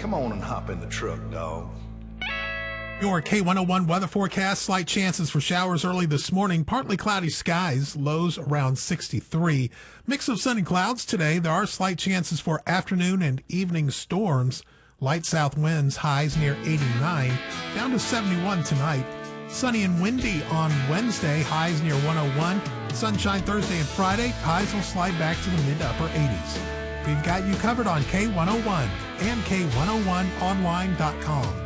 Come on and hop in the truck, dog. Your K101 weather forecast, slight chances for showers early this morning. Partly cloudy skies, lows around 63. Mix of sun and clouds today. There are slight chances for afternoon and evening storms. Light south winds, highs near 89, down to 71 tonight. Sunny and windy on Wednesday, highs near 101. Sunshine Thursday and Friday, highs will slide back to the mid to upper 80s. We've got you covered on K101 and K101online.com.